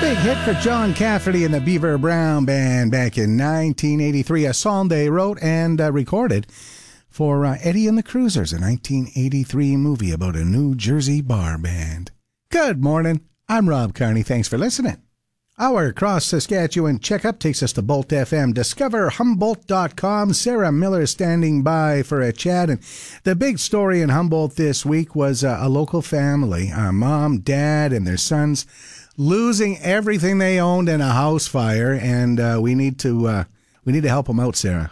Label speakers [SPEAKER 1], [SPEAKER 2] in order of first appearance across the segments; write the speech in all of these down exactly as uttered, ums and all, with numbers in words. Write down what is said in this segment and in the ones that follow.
[SPEAKER 1] Big hit for John Cafferty and the Beaver Brown Band back in nineteen eighty-three, a song they wrote and uh, recorded for uh, Eddie and the Cruisers, a nineteen eighty-three movie about a New Jersey bar band. Good morning. I'm Rob Carney. Thanks for listening. Our Cross Saskatchewan checkup takes us to Bolt F M. Discover Humboldt dot com. Sarah Miller standing by for a chat. And the big story in Humboldt this week was uh, a local family, uh, mom, dad, and their sons losing everything they owned in a house fire. And uh, we need to uh, we need to help them out, Sarah.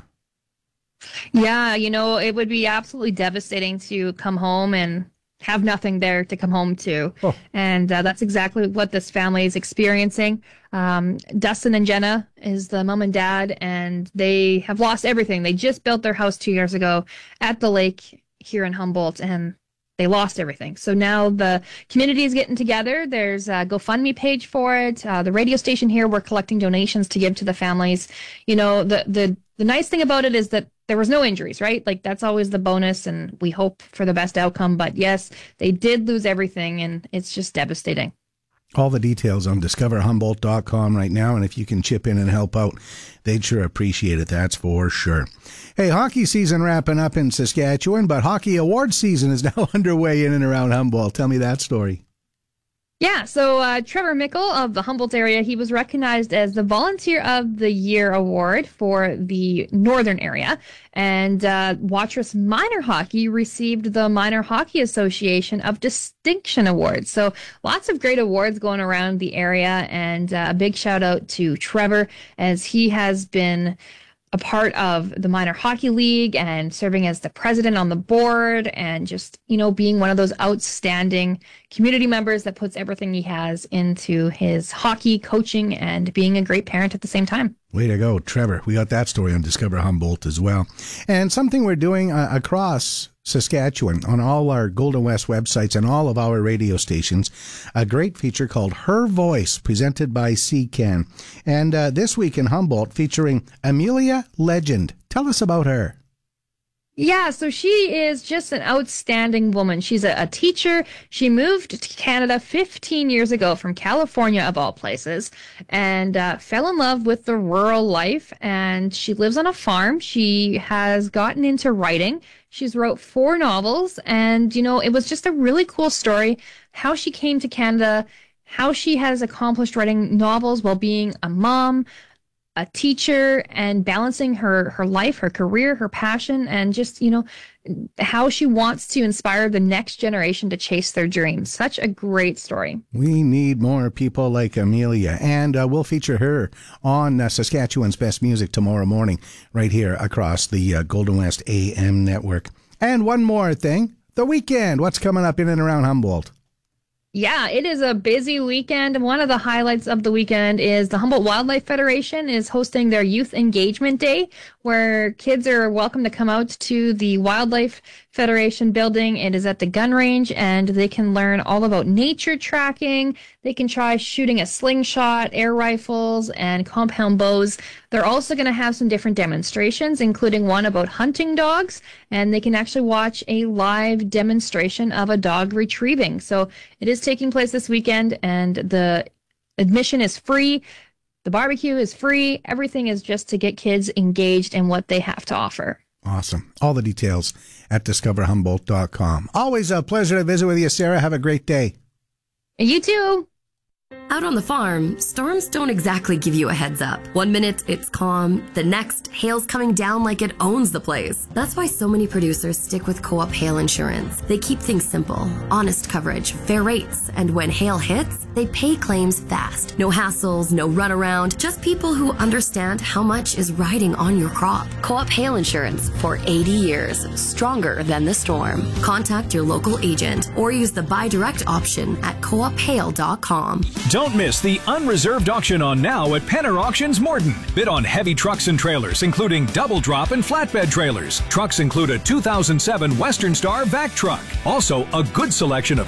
[SPEAKER 2] Yeah, you know, it would be absolutely devastating to come home and have nothing there to come home to. Oh. And uh, that's exactly what this family is experiencing. Um, Dustin and Jenna is the mom and dad, and they have lost everything. They just built their house two years ago at the lake here in Humboldt, and they lost everything. So now the community is getting together. There's a GoFundMe page for it. Uh, the radio station here, we're collecting donations to give to the families. You know, the the the nice thing about it is that there was no injuries, right? Like, that's always the bonus, and we hope for the best outcome. But yes, they did lose everything, and it's just devastating.
[SPEAKER 1] All the details on Discover Humboldt dot com right now, and if you can chip in and help out, they'd sure appreciate it, that's for sure. Hey, hockey season wrapping up in Saskatchewan, but hockey award season is now underway in and around Humboldt. Tell me that story.
[SPEAKER 2] Yeah, so uh, Trevor Mickle of the Humboldt area, he was recognized as the Volunteer of the Year award for the northern area. And uh, Watrous Minor Hockey received the Minor Hockey Association of Distinction Awards. So lots of great awards going around the area. And uh, a big shout out to Trevor, as he has been a part of the Minor Hockey League and serving as the president on the board, and just, you know, being one of those outstanding community members that puts everything he has into his hockey coaching and being a great parent at the same time.
[SPEAKER 1] Way to go, Trevor. We got that story on Discover Humboldt as well. And something we're doing uh, across Saskatchewan on all our Golden West websites and all of our radio stations, a great feature called Her Voice, presented by C C A N. And uh, this week in Humboldt, featuring Amelia Legend. Tell us about her.
[SPEAKER 2] Yeah, so she is just an outstanding woman. She's a, a teacher. She moved to Canada fifteen years ago from California, of all places, and uh, fell in love with the rural life. And she lives on a farm. She has gotten into writing. She's wrote four novels. And, you know, it was just a really cool story, how she came to Canada, how she has accomplished writing novels while being a mom, a teacher, and balancing her, her life, her career, her passion, and just, you know, how she wants to inspire the next generation to chase their dreams. Such a great story.
[SPEAKER 1] We need more people like Amelia, and uh, we'll feature her on uh, Saskatchewan's Best Music tomorrow morning, right here across the uh, Golden West A M network. And one more thing, the weekend. What's coming up in and around Humboldt?
[SPEAKER 2] Yeah, it is a busy weekend. One of the highlights of the weekend is the Humboldt Wildlife Federation is hosting their Youth Engagement Day, where kids are welcome to come out to the Wildlife Federation building. It is at the gun range, and they can learn all about nature tracking. They can try shooting a slingshot, air rifles, and compound bows. They're also going to have some different demonstrations, including one about hunting dogs, and they can actually watch a live demonstration of a dog retrieving. So it is taking place this weekend, and the admission is free. The barbecue is free. Everything is just to get kids engaged in what they have to offer.
[SPEAKER 1] Awesome. All the details at Discover Humboldt dot com. Always a pleasure to visit with you, Sarah. Have a great day.
[SPEAKER 2] You too.
[SPEAKER 3] Out on the farm, storms don't exactly give you a heads up. One minute it's calm, the next, hail's coming down like it owns the place. That's why so many producers stick with Co-op Hail Insurance. They keep things simple, honest coverage, fair rates, and when hail hits, they pay claims fast. No hassles, no runaround, just people who understand how much is riding on your crop. Co-op Hail Insurance for eighty years, stronger than the storm. Contact your local agent or use the buy direct option at co op hail dot com.
[SPEAKER 4] Don't miss the unreserved auction on now at Penner Auctions Morden. Bid on heavy trucks and trailers, including double drop and flatbed trailers. Trucks include a two thousand seven Western Star vac truck. Also, a good selection of